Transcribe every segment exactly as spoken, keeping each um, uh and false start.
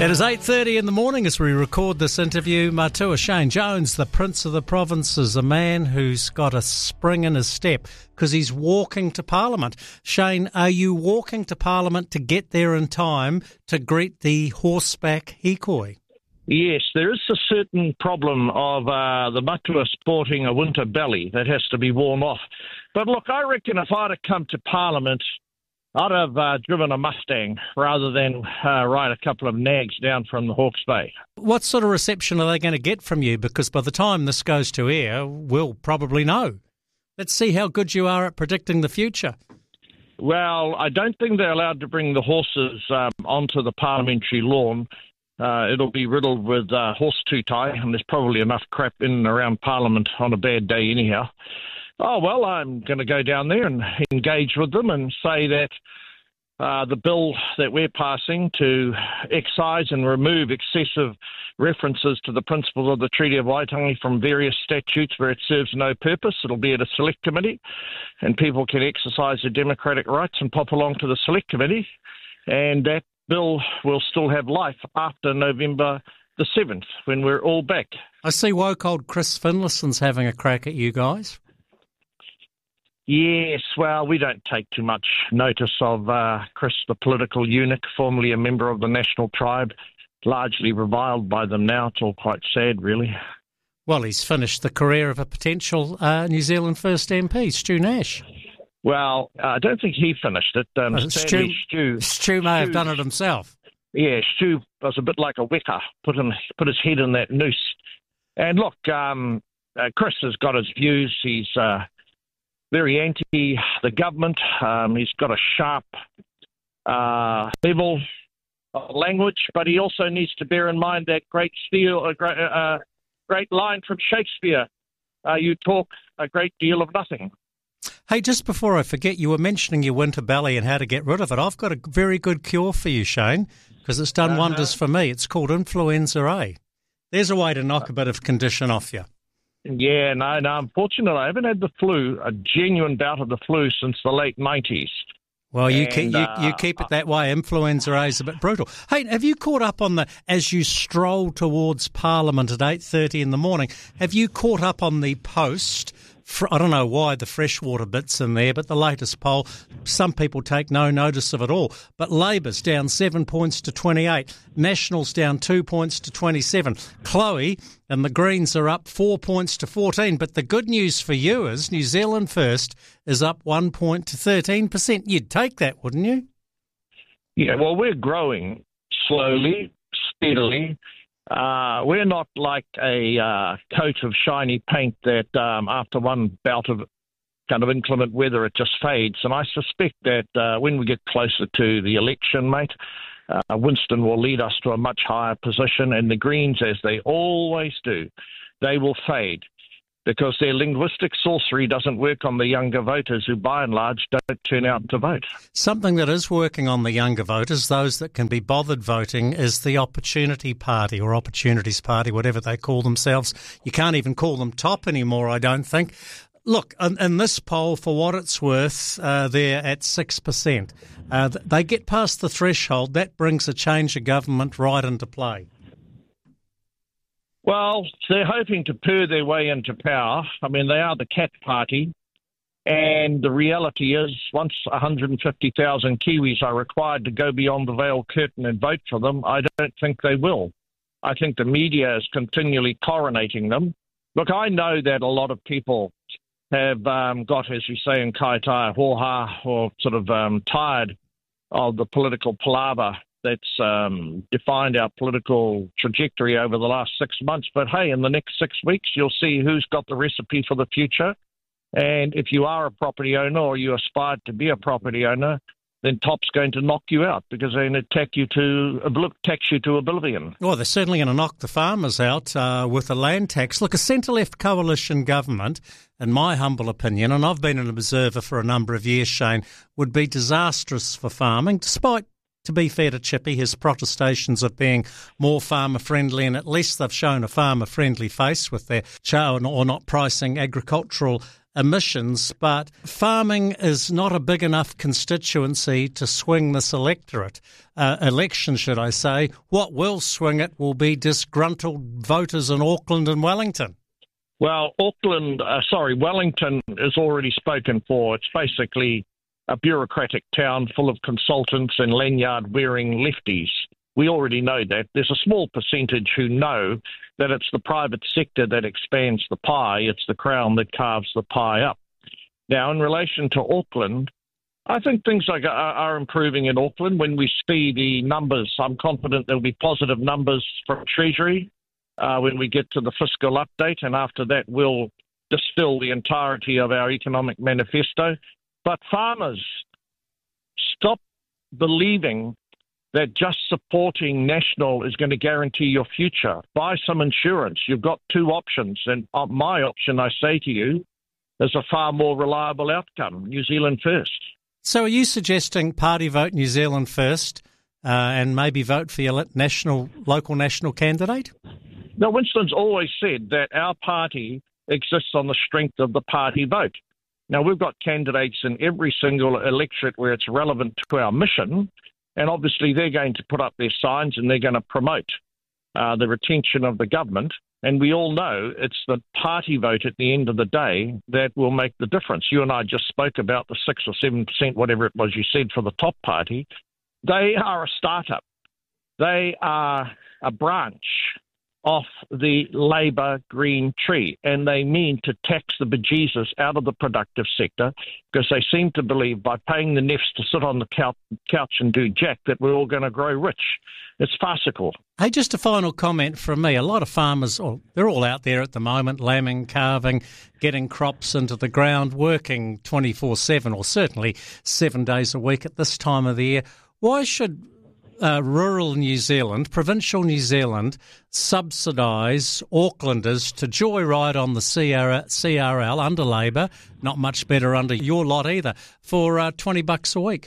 It is eight thirty in the morning as we record this interview. Matua Shane Jones, the Prince of the Provinces, a man who's got a spring in his step because he's walking to Parliament. Shane, are you walking to Parliament to get there in time to greet the horseback hikoi? Yes, there is a certain problem of uh, the Matua sporting a winter belly that has to be worn off. But look, I reckon if I'd have come to Parliament, I'd have uh, driven a Mustang rather than uh, ride a couple of nags down from the Hawke's Bay. What sort of reception are they going to get from you? Because by the time this goes to air, we'll probably know. Let's see how good you are at predicting the future. Well, I don't think they're allowed to bring the horses um, onto the parliamentary lawn. Uh, it'll be riddled with uh, horse two-tie, and there's probably enough crap in and around Parliament on a bad day anyhow. Oh, well, I'm going to go down there and engage with them and say that uh, the bill that we're passing to excise and remove excessive references to the principles of the Treaty of Waitangi from various statutes where it serves no purpose. It'll be at a select committee, and people can exercise their democratic rights and pop along to the select committee, and that bill will still have life after November the seventh, when we're all back. I see woke old Chris Finlayson's having a crack at you guys. Yes, well, we don't take too much notice of uh, Chris, the political eunuch, formerly a member of the National Tribe, largely reviled by them now. It's all quite sad, really. Well, he's finished the career of a potential uh, New Zealand First M P, Stu Nash. Well, uh, I don't think he finished it. Um, uh, Stu, Stu, Stu may Stu, have done it himself. Yeah, Stu was a bit like a weka, put, him, put his head in that noose. And look, um, uh, Chris has got his views. He's... Uh, very anti the government. Um, he's got a sharp uh, level of language, but he also needs to bear in mind that great steel, a great, uh, great line from Shakespeare, uh, you talk a great deal of nothing. Hey, just before I forget, you were mentioning your winter belly and how to get rid of it. I've got a very good cure for you, Shane, because it's done uh-huh. wonders for me. It's called Influenza A. There's a way to knock a bit of condition off you. Yeah, no, no, unfortunately, I haven't had the flu, a genuine bout of the flu, since the late nineties. Well, you, and, keep, you, uh, you keep it that way. Influenza A is a bit brutal. Hey, have you caught up on the, as you stroll towards Parliament at eight thirty in the morning, have you caught up on the post? For, I don't know why the freshwater bit's in there, but the latest poll, some people take no notice of it all. But Labour's down seven points to twenty-eight. Nationals down two points to twenty-seven. Chloe and the Greens are up four points to fourteen. But the good news for you is New Zealand First is up one point to thirteen percent. You'd take that, wouldn't you? Yeah, well, we're growing slowly, steadily. Uh, we're not like a uh, coat of shiny paint that um, after one bout of kind of inclement weather, it just fades. And I suspect that uh, when we get closer to the election, mate, uh, Winston will lead us to a much higher position, and the Greens, as they always do, they will fade because their linguistic sorcery doesn't work on the younger voters who, by and large, don't turn out to vote. Something that is working on the younger voters, those that can be bothered voting, is the Opportunity Party or Opportunities Party, whatever they call themselves. You can't even call them top anymore, I don't think. Look, in, in this poll, for what it's worth, uh, they're at six percent. Uh, they get past the threshold. That brings a change of government right into play. Well, they're hoping to purr their way into power. I mean, they are the cat party. And the reality is, once one hundred fifty thousand Kiwis are required to go beyond the veil curtain and vote for them, I don't think they will. I think the media is continually coronating them. Look, I know that a lot of people have um, got, as you say in Kaitaia, hoha, or sort of um, tired of the political palaver that's um, defined our political trajectory over the last six months. But hey, in the next six weeks, you'll see who's got the recipe for the future. And if you are a property owner or you aspire to be a property owner, then Top's going to knock you out because they're going to tax you to, tax you to oblivion. Well, they're certainly going to knock the farmers out uh, with a land tax. Look, a centre-left coalition government, in my humble opinion, and I've been an observer for a number of years, Shane, would be disastrous for farming, despite, to be fair to Chippy, his protestations of being more farmer-friendly, and at least they've shown a farmer-friendly face with their show or not pricing agricultural emissions, but farming is not a big enough constituency to swing this electorate, uh, election, should I say. What will swing it will be disgruntled voters in Auckland and Wellington. Well, Auckland, uh, sorry, Wellington is already spoken for. It's basically a bureaucratic town full of consultants and lanyard-wearing lefties. We already know that. There's a small percentage who know that it's the private sector that expands the pie. It's the Crown that carves the pie up. Now, in relation to Auckland, I think things are, are improving in Auckland. When we see the numbers, I'm confident there'll be positive numbers from Treasury uh, when we get to the fiscal update, and after that we'll distill the entirety of our economic manifesto. But farmers, stop believing that just supporting National is going to guarantee your future. Buy some insurance. You've got two options, and my option, I say to you, is a far more reliable outcome, New Zealand First. So are you suggesting party vote New Zealand First uh, and maybe vote for your national, local national candidate? No, Winston's always said that our party exists on the strength of the party vote. Now, we've got candidates in every single electorate where it's relevant to our mission, and obviously they're going to put up their signs and they're going to promote uh, the retention of the government. And we all know it's the party vote at the end of the day that will make the difference. You and I just spoke about the six or seven percent, whatever it was you said, for the top party. They are a startup. They are a branch off the Labour green tree, and they mean to tax the bejesus out of the productive sector because they seem to believe by paying the nefts to sit on the couch and do jack that we're all going to grow rich. It's farcical. Hey, just a final comment from me. A lot of farmers, oh, they're all out there at the moment, lambing, calving, getting crops into the ground, working twenty-four seven or certainly seven days a week at this time of the year. Why should Uh, rural New Zealand, provincial New Zealand, subsidise Aucklanders to joyride on the C R L under Labour, not much better under your lot either, for uh, twenty bucks a week?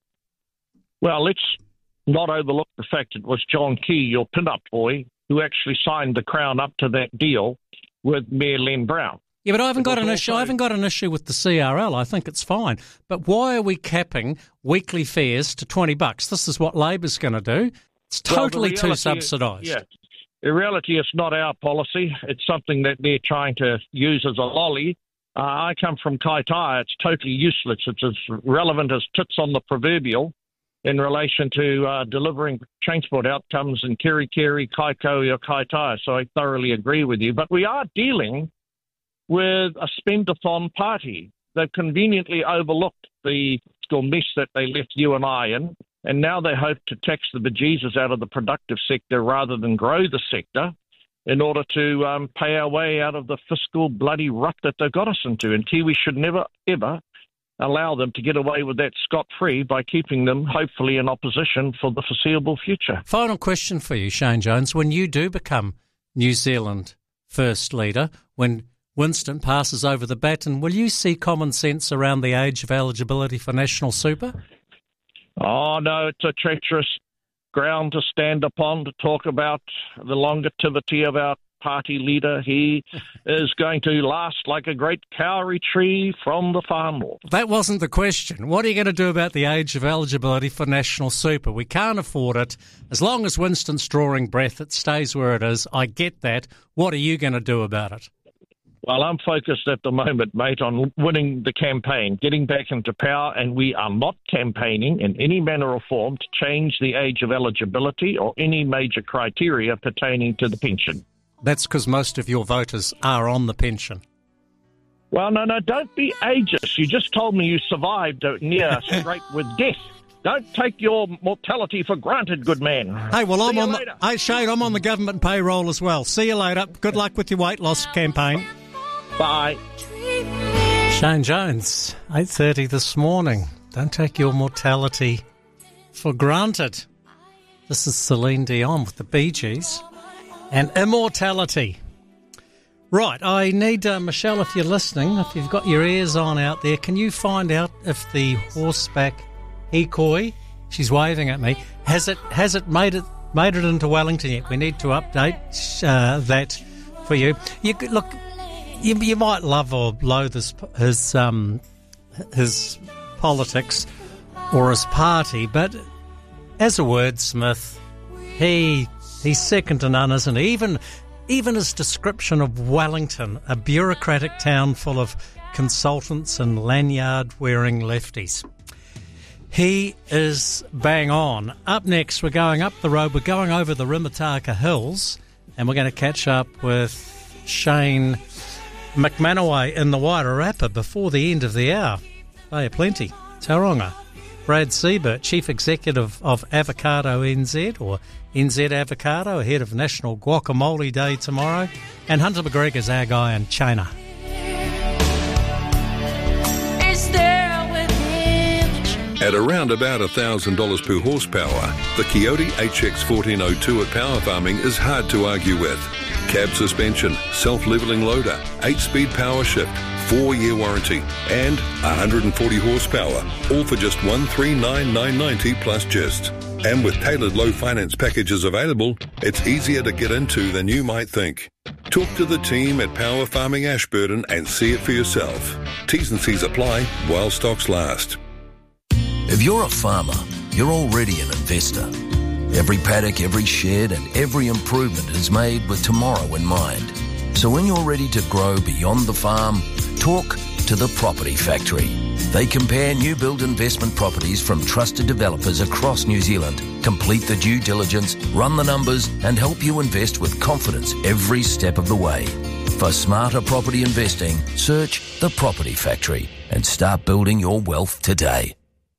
Well, let's not overlook the fact it was John Key, your pin-up boy, who actually signed the Crown up to that deal with Mayor Len Brown. Yeah, but I haven't got an also, issue. I haven't got an issue with the C R L. I think it's fine. But why are we capping weekly fares to twenty bucks? This is what Labor's going to do. It's totally well, too subsidised. Yeah, in reality, it's not our policy. It's something that they're trying to use as a lolly. Uh, I come from Kaitaia. It's totally useless. It's as relevant as tits on the proverbial in relation to uh, delivering transport outcomes in Kerikeri, Kaikoui or Kaitaia. So I thoroughly agree with you. But we are dealing with a spend-a-thon party. They've conveniently overlooked the fiscal mess that they left you and I in, and now they hope to tax the bejesus out of the productive sector rather than grow the sector in order to um, pay our way out of the fiscal bloody rut that they've got us into. And Kiwi should never, ever allow them to get away with that scot-free by keeping them, hopefully, in opposition for the foreseeable future. Final question for you, Shane Jones. When you do become New Zealand First leader, when Winston passes over the baton, will you see common sense around the age of eligibility for national super? Oh, no, it's a treacherous ground to stand upon to talk about the longevity of our party leader. He is going to last like a great kauri tree from the Far North. That wasn't the question. What are you going to do about the age of eligibility for national super? We can't afford it. As long as Winston's drawing breath, it stays where it is. I get that. What are you going to do about it? Well, I'm focused at the moment, mate, on winning the campaign, getting back into power, and we are not campaigning in any manner or form to change the age of eligibility or any major criteria pertaining to the pension. That's because most of your voters are on the pension. Well, no, no, don't be ageist. You just told me you survived a near scrape with death. Don't take your mortality for granted, good man. Hey, well, I'm See on you the, later. hey, Shane, I'm on the government payroll as well. See you later. Good luck with your weight loss campaign. Bye. Shane Jones, eight thirty this morning. Don't take your mortality for granted. This is Celine Dion with the Bee Gees and Immortality. Right, I need, uh, Michelle, if you're listening, if you've got your ears on out there, can you find out if the horseback hikoi, she's waving at me, has it has it made it made it into Wellington yet? We need to update uh, that for you. You could, look, you, you might love or loathe his his, um, his politics or his party, but as a wordsmith, he he's second to none, isn't he? Even even his description of Wellington, a bureaucratic town full of consultants and lanyard-wearing lefties. He is bang on. Up next, we're going up the road. We're going over the Rimataka Hills, and we're going to catch up with Shane McManaway in the Wairarapa before the end of the hour. They are plenty. Tauranga. Brad Siebert, Chief Executive of Avocado N Z, or N Z Avocado, ahead of National Guacamole Day tomorrow. And Hunter McGregor's our guy in China. At around about one thousand dollars per horsepower, the Coyote H X fourteen oh two at Power Farming is hard to argue with. Cab suspension, self-leveling loader, eight-speed power shift, four-year warranty, and one hundred forty horsepower, all for just one hundred thirty-nine thousand nine hundred ninety dollars plus gist. And with tailored low finance packages available, it's easier to get into than you might think. Talk to the team at Power Farming Ashburton and see it for yourself. T's and C's apply while stocks last. If you're a farmer, you're already an investor. Every paddock, every shed and every improvement is made with tomorrow in mind. So when you're ready to grow beyond the farm, talk to the Property Factory. They compare new build investment properties from trusted developers across New Zealand, complete the due diligence, run the numbers and help you invest with confidence every step of the way. For smarter property investing, search the Property Factory and start building your wealth today.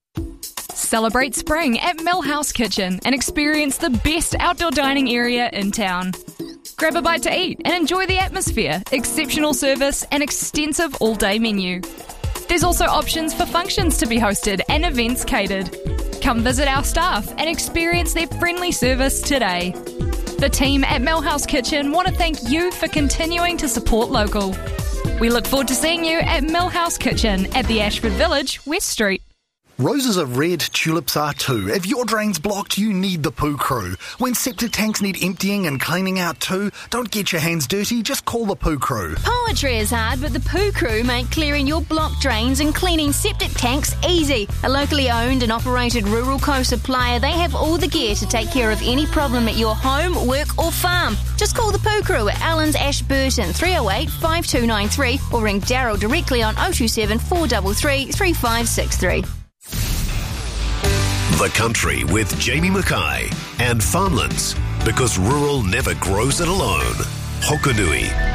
Celebrate spring at Millhouse Kitchen and experience the best outdoor dining area in town. Grab a bite to eat and enjoy the atmosphere, exceptional service and extensive all-day menu. There's also options for functions to be hosted and events catered. Come visit our staff and experience their friendly service today. The team at Millhouse Kitchen want to thank you for continuing to support local. We look forward to seeing you at Millhouse Kitchen at the Ashford Village, West Street. Roses are red, tulips are too. If your drain's blocked, you need the Poo Crew. When septic tanks need emptying and cleaning out too, don't get your hands dirty, just call the Poo Crew. Poetry is hard, but the Poo Crew make clearing your blocked drains and cleaning septic tanks easy. A locally owned and operated rural co-supplier, they have all the gear to take care of any problem at your home, work or farm. Just call the Poo Crew at Allen's Ashburton, three oh eight, five two nine three, or ring Daryl directly on oh two seven, four three three, three five six three. The Country with Jamie Mackay and Farmlands, because rural never grows it alone. Hokanui.